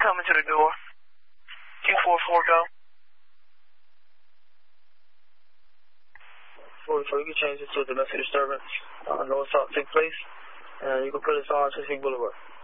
coming to the door. 244, go. 44, you can change it to domestic disturbance. North South take place. And you can put us on Chesapeake Boulevard.